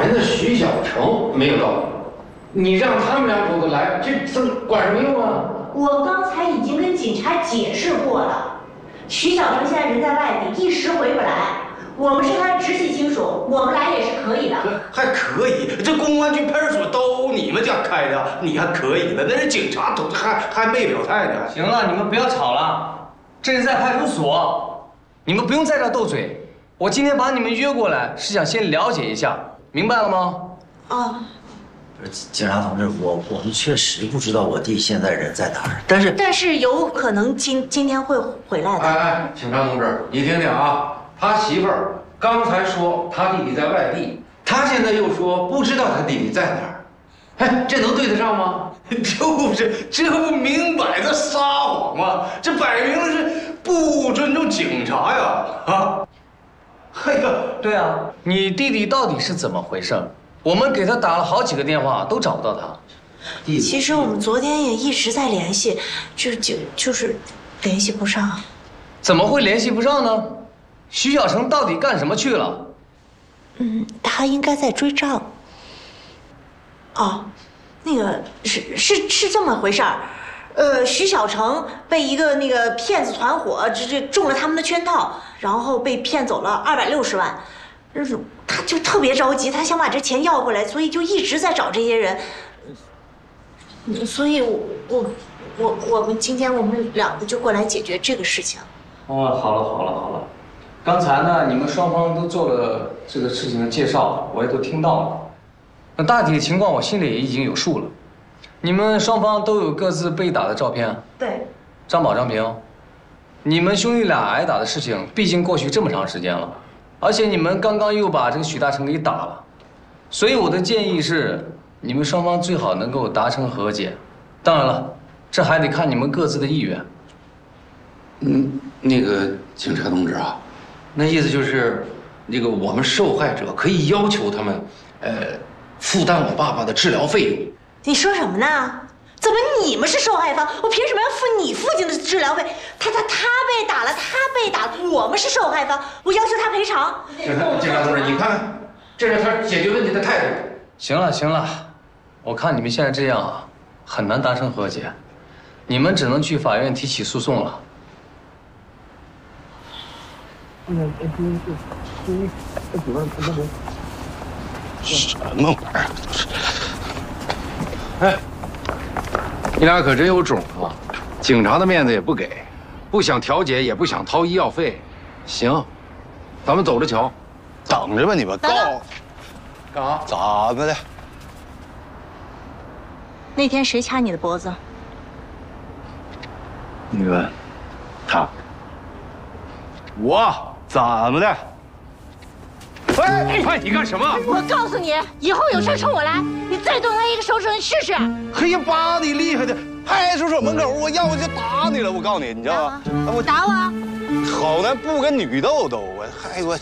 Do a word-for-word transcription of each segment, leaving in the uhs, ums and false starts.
人家徐小成没有到，你让他们两口子来，这这管什么用啊？ 我刚才已经跟警察解释过了，徐小成现在人在外地，一时回不来。我们是他的直系亲属，我们来也是可以的。 还可以，这公安局派出所都你们家开的，你还可以了，那是警察都还还没表态呢。 行了，你们不要吵了，这是在派出所，你们不用在这斗嘴。我今天把你们约过来，是想先了解一下，明白了吗？ 啊。 警察同志，我我们确实不知道我弟现在人在哪儿，但是但是有可能今今天会回来的。 哎哎，警察同志，你听听啊，他媳妇儿刚才说他弟弟在外地，他现在又说不知道他弟弟在哪儿，哎，这能对得上吗？ 就是，这不明摆着撒谎吗？这摆明了是不尊重警察呀！啊，哎呀， 对啊，你弟弟到底是怎么回事？ 我们给他打了好几个电话，都找不到他。 其实我们昨天也一直在联系，就就就是联系不上。 怎么会联系不上呢？徐小成到底干什么去了？ 嗯，他应该在追账。哦，那个是是是这么回事儿。呃，徐小成被一个那个骗子团伙这这中了他们的圈套，然后被骗走了二百六十万。 他就特别着急，他想把这钱要回来，所以就一直在找这些人。所以我，我我我们今天我们两个就过来解决这个事情。 哦，好了好了好了，刚才呢你们双方都做了这个事情的介绍，我也都听到了。那大体的情况我心里也已经有数了。你们双方都有各自被打的照片。 对。 张宝、张平，你们兄弟俩挨打的事情，毕竟过去这么长时间了。 而且你们刚刚又把这个许大成给打了，所以我的建议是，你们双方最好能够达成和解。当然了，这还得看你们各自的意愿。 嗯，那个警察同志啊，那意思就是，那个我们受害者可以要求他们，呃，负担我爸爸的治疗费用。 你说什么呢？怎么你们是受害方？我凭什么要付你父亲的治疗费？他他他被打了，他被打了，我们是受害方，我要求他赔偿。 警察警察同志，你看，这是他解决问题的态度。 行了行了，我看你们现在这样啊，很难达成和解，你们只能去法院提起诉讼了。 什么玩意儿？ 哎。 你俩可真有种啊！警察的面子也不给，不想调解也不想掏医药费。行，咱们走着瞧。 等着吧你们，告干啥？ 咋的了？ 那天谁掐你的脖子？ 那个，他。我怎么的？ 哎哎，你干什么？ 我告诉你，以后有事冲我来，你再动他一个手指头，你试试。 嘿呀，爸，你厉害的！派出所门口，我要不就打你了。我告诉你，你知道吗？ 我打我。 好男不跟女斗斗，我还我。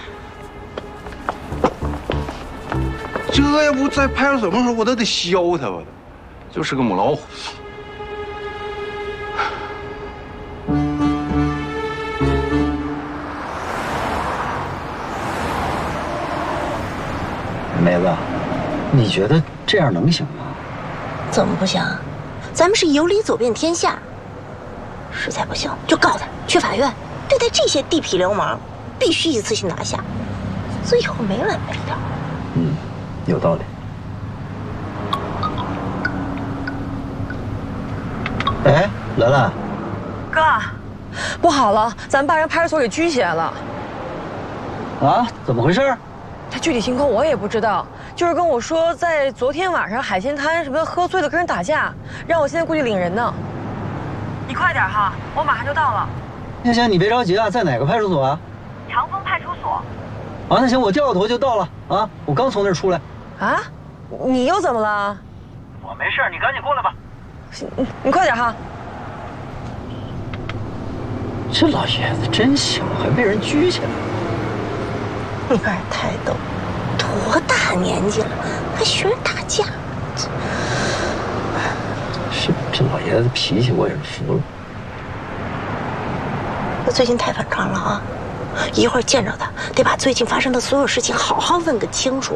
这要不在派出所门口，我都得削他，我就是个母老虎。 梅子，你觉得这样能行吗？ 怎么不行？咱们是有理走遍天下，实在不行就告他，去法院。对待这些地痞流氓，必须一次性拿下，所以以后没完没了。 嗯，有道理。哎，兰兰， 哥，不好了，咱们把人派出所给拘起来了。 啊？怎么回事？ 他具体情况我也不知道，就是跟我说在昨天晚上海鲜摊什么喝醉了跟人打架，让我现在过去领人呢。你快点哈，我马上就到了。 行行，你别着急啊，在哪个派出所啊？ 长丰派出所。 啊，那行，我掉个头就到了啊，我刚从那儿出来。 啊？你又怎么了？ 我没事，你赶紧过来吧。 你你快点哈。 这老爷子真行，还被人拘起来了。 你二胎都多大年纪了，还学人打架？ 是这老爷子脾气，我也是服了。 他最近太反常了啊！一会儿见着他，得把最近发生的所有事情好好问个清楚。